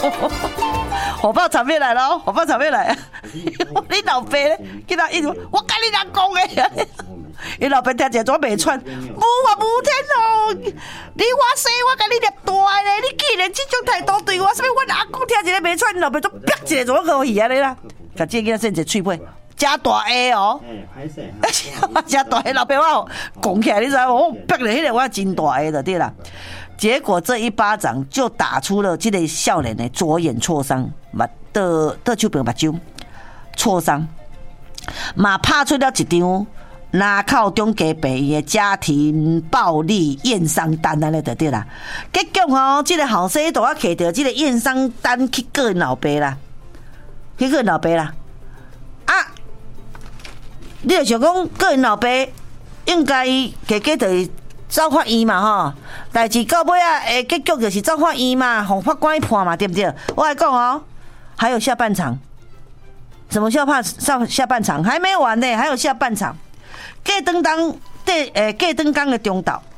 火爆场面来了，火爆场面来了！你老爸咧，见到一直我跟你人讲的，你老爸听起来怎袂喘？无啊无天哦！你我生我跟你捏大咧，你既然这种态度对我，什么我阿公听起来袂喘，你老爸就啪一个怎么可以啊你啦？甲这个囡仔伸一个喙皮，加大 A 哦，加大 A， 老爸我讲起来，你知道我啪了迄个我真大 A 的对啦。结果这一巴掌就打出了这个少年的左眼挫伤，倒手边目睭挫伤，嘛拍出了一张南口中家病的家庭暴力验伤单安尼就对啦。结果这个后生都要摕到这个验伤单去告因老爸啦，去告因老爸啦。啊，你就想讲告因老爸应该加就是走法院嘛吼，代志到尾啊，结局就是走法院嘛，互法官去判嘛，对不对？我来讲哦，还有下半场，什么下半场还没完呢，还有下半场。过灯港的中岛，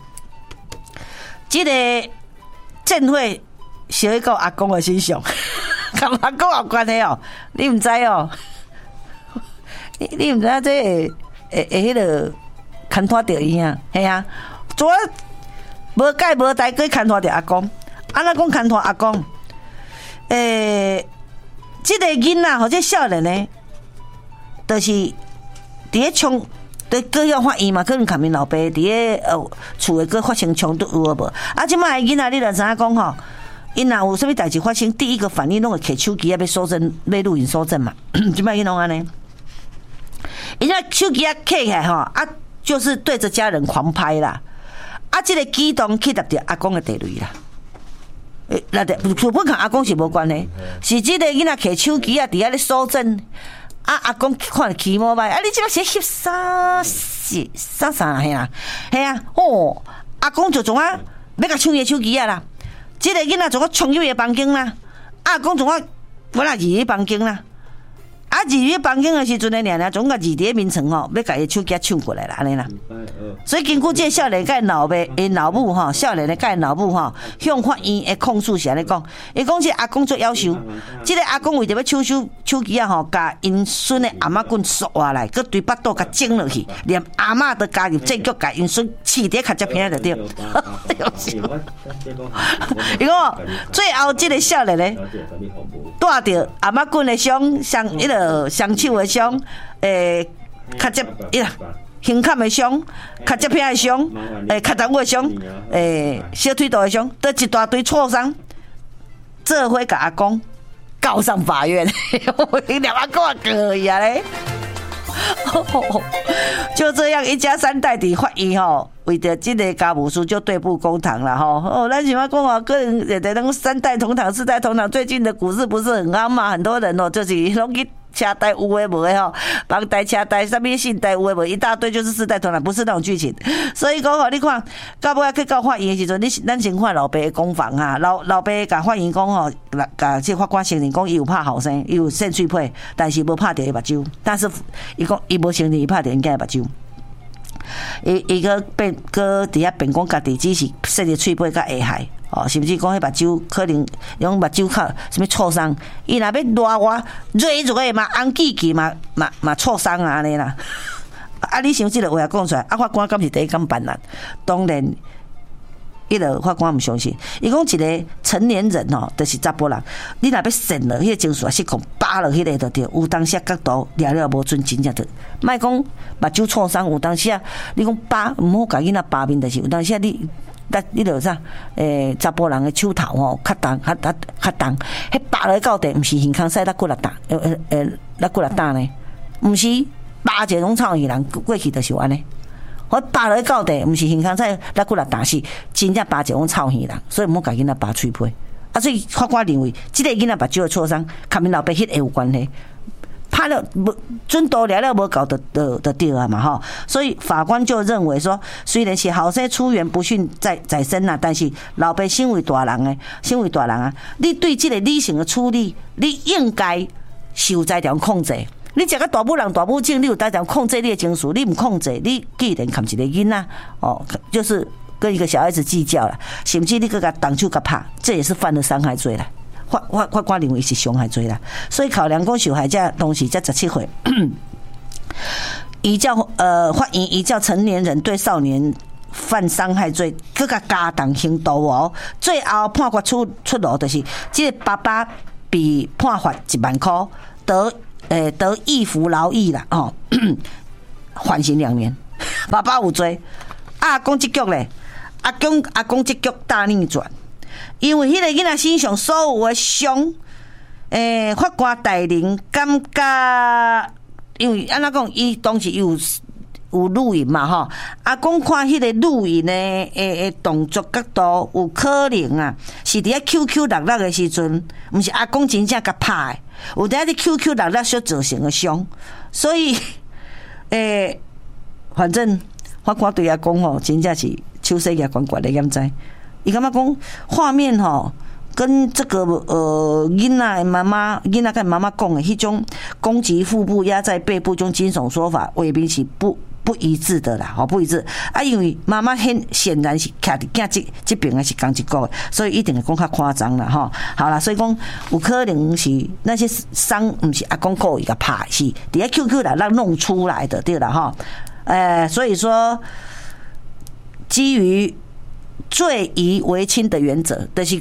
这个宴会是迄个阿公的身上，跟阿公有关系哦，你唔知哦？你唔知这迄个？牵拖着伊啊，系啊，昨无解无代，佮牵拖着阿公。安怎讲牵拖阿公？这个囡仔或者少年呢，就是伫咧冲，对各样法院嘛，可能看面老爸伫咧厝诶，佮发生冲突有无？啊，即摆囡仔你著知影讲吼，因若有啥物代志发生，第一个反应拢会摕手机啊，要搜证，要录影搜证嘛。即摆伊拢安尼，因为手机啊摕起来吼啊。就是对着家人狂拍啦，啊，这个举动去达到阿公的地雷啦。那根本跟阿公是无关系，是这个囡仔摕手机啊，伫遐咧搜证，啊，阿公看起毛歹，啊，你即摆是翕啥嘿啦，嘿啊，哦，阿公就总啊要甲抢伊手机啊啦，这个囡仔总啊冲入伊房间啦，阿公总啊我来入伊房间啦。啊！入去房间的时阵呢，娘总甲入伫面床吼，要甲伊手机抢过来啦，安尼啦。所以根据这少年甲因老母吼，少年的甲因老母吼，向法院的控诉是安尼讲，伊讲这阿公做夭寿，这个阿公为着要抢手机啊吼，甲因孙的阿嬷棍缩下来，佮对巴肚甲整落去，连阿嬷都加入这局，甲因孙饲伫卡接片就对。伊讲最后这个少年呢，带着阿嬷棍的伤迄个。双手的伤，脚接胸坎的伤，脚接片的伤，脚头骨的伤，小腿肚的伤，都一大堆挫伤，这回甲阿公告上法院，连阿公也可以啊嘞。就这样，一家三代的法院吼，为着这个家务事就对簿公堂了吼。哦，咱喜欢讲哦，个人也得能三代同堂、四代同堂。最近的股市不是很好嘛？很多人哦，就是拢去车贷有诶无诶吼，房贷、车贷、什么信贷有诶无，一大堆就是四代同堂，不是那种剧情。所以讲吼，你看到尾去到法院的时阵，咱先看老爸的攻防哈。老爸甲法院讲吼，甲这法官承认讲伊有拍后生，伊有伸喙皮，但是无拍着伊目睭。但是伊讲伊无承认伊拍着因囝的目睭。伊个伫遐辩讲家己只是伸着喙皮甲下害。哦，甚至讲迄目睭可能用目睭靠什么挫伤，伊若要热我热的嘛，红记记嘛挫伤啊安尼啦。啊，你想即个话讲出来，啊，法官敢是第一敢办案？当然，迄个法官毋相信。伊讲一个成年人吼，就是查甫人，你若要审了，迄个情绪也失控，扒了迄个就对。有当时角度了无准，真正着。莫讲目睭挫伤，有当时啊，你讲扒毋好甲囡仔扒面，就是有当时啊你著啥？查甫人的手头吼，较重，迄扒落到地，毋是耳孔使拉骨力打，拉骨力打呢？毋是扒一种臭鱼人，过去就是安尼。我扒落到地，毋是耳孔使拉骨力打，是真正扒一种臭鱼人，所以毋好甲囡仔扒喙皮。啊，所以法官认为，即个囡仔目睭的挫伤，甲因老爸迄个有关系。拍了准度了无搞的对啊嘛哈，所以法官就认为说，虽然是后生出言不逊在身啦，但是老爸身为大人啊，你对这个理性的处理，你应该受在条控制。你一个大母人大母亲，你有在条控制你的情绪，你唔控制，你既然看一个囡仔哦，就是跟一个小孩子计较了，甚至你个甲动手甲拍，这也是犯了伤害罪了。 法官认为是伤害罪啦，所以考量讲受害者当时才17岁，法院依照成年人对少年犯伤害罪，更加重刑度哦。最后判决出炉，就是这个爸爸被判罚1万块，得易服劳役啦哦，缓刑2年。爸爸有罪，阿公这局咧，阿公这局大逆转，因为迄个囡仔身上所有的伤，法官大人感觉，因为安怎讲，伊当时有录影嘛吼，阿公看迄个录影的动作角度，有可能啊，是伫咧 QQ 六六的时阵，毋是阿公真正甲拍的，有伫咧 QQ 六六所造成的伤，所以反正法官对阿公吼，真正是手势也悬悬的，敢知？伊感觉讲画面吼，跟这个囡仔妈妈跟妈妈讲的迄种攻击腹部、压在背部种惊悚说法，未必是不一致的啦，不一致啊！因为妈妈显然是徛伫囝这边的是同一个，所以一定会讲较夸张啦，吼。好啦，所以讲有可能是那些伤，不是阿公故意甲拍，是伫咧 QQ 啦让弄出来的，对啦，吼。所以说，基于罪疑为轻的原则，就是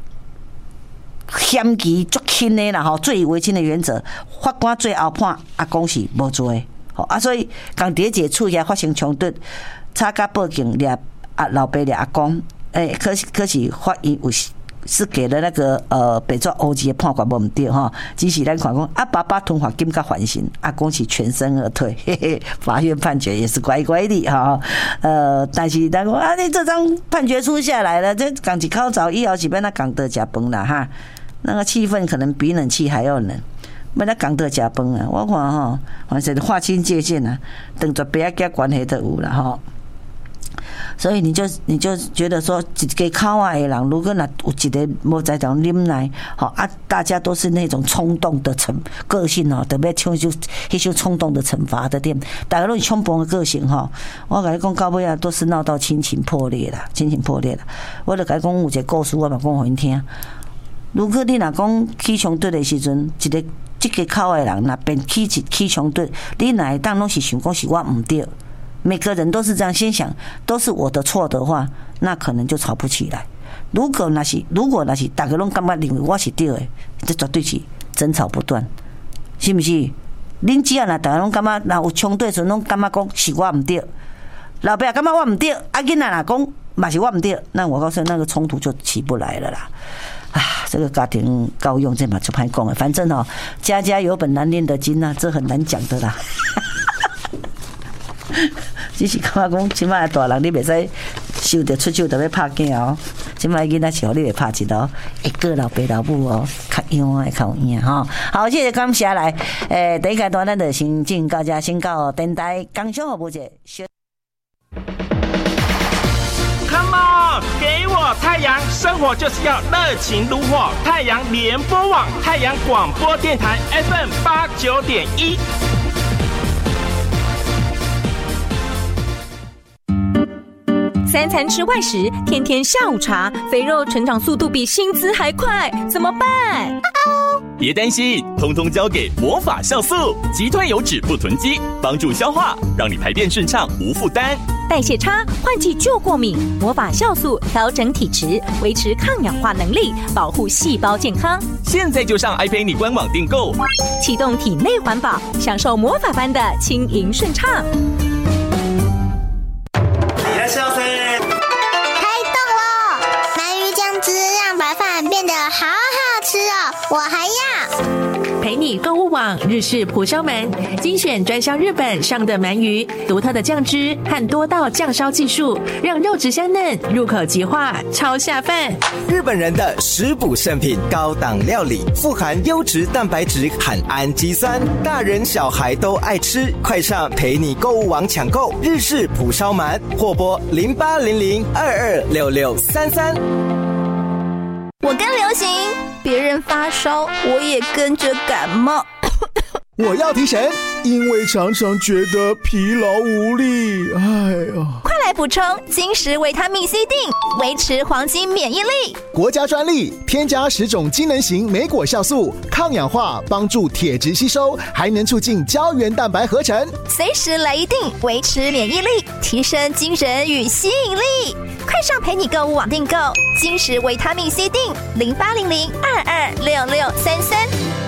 嫌疑足轻的啦，吼，罪疑为轻的原则，法官最后判阿公是无罪。所以刚伫一个厝遐发生冲突，吵甲报警掠老爸掠阿公，可是法院有是给了那个北作欧级的判决无毋对哈，只是咱看讲爸爸吞罚金甲缓刑，阿公是全身而退，嘿嘿，法院判决也是乖乖的哈，但是咱讲你这张判决书下来了，这刚一口罩以后是变那讲得食饭啦哈，那个气氛可能比冷气还要冷。要咱讲到食饭啊，我看吼，反正划清界限啊，等着别个关系都有啦吼。所以你就觉得说，一个口外的人，如果那有一个无在场啉奶，好啊，大家都是那种冲动的个性哦，特别像就迄种冲动的惩罚的点，大家都是冲动的个性哈。我跟你讲，到尾啊，都是闹到亲情破裂啦，亲情破裂啦。我就跟你讲有一个故事，我嘛讲互因听。如果你若讲起冲突的时阵，这个口的人若变起冲突，你哪会当拢是想讲是我唔对？每个人都是这样先想，都是我的错的话，那可能就吵不起来。如果那是大家拢感觉认为我是对的，这绝对是争吵不断，是不是？恁只要若大家拢感觉，若有冲突的时阵，拢感觉讲是我唔对，老爸感觉我唔对，囡仔若讲嘛是我唔对，那我告诉你，那个冲突就起不来了啦。啊，这个家庭教育这嘛就歹讲的，反正哦，家家有本难念的经啊，这很难讲的啦。只是感觉讲，即摆大人你袂使受着出手，特别拍囝哦。即摆囡仔是互你袂拍一刀，会过老爸老母哦，较勇的较有影吼。好，谢谢感谢来，第一阶段咱就先进到这，先到电台工商服务节。 Come on， 给我太阳，生活就是要热情如火。太阳联播网，太阳广播电台 FM 89.1。 3餐吃外食，天天下午茶，肥肉成长速度比薪资还快，怎么办？ 别担心，通通交给魔法酵素，击退油脂不囤积，帮助消化，让你排便顺畅无负担。 代谢差，换季就过敏，魔法酵素调整体质，维持抗氧化能力，保护细胞健康。 现在就上iPay你官网订购， 启动体内环保，享受魔法般的轻盈顺畅。 变得好好吃哦，我还要。 陪你购物网日式蒲烧鳗，精选专销日本上的鳗鱼，独特的酱汁和多道酱烧技术，让肉质香嫩，入口即化，超下饭。 日本人的食补圣品，高档料理，富含优质蛋白质和氨基酸，大人小孩都爱吃。快上陪你购物网抢购日式蒲烧鳗，或拨0800226633。 我跟流行，别人发烧，我也跟着感冒。 我要提神，因为常常觉得疲劳无力。哎呀， 快来补充金石维他命 C 锭，维持黄金免疫力。 国家专利，添加10种机能型莓果酵素，抗氧化，帮助铁质吸收，还能促进胶原蛋白合成。 随时来一锭，维持免疫力，提升精神与吸引力。快上陪你购物网订购金石维他命 C 锭，0800226633。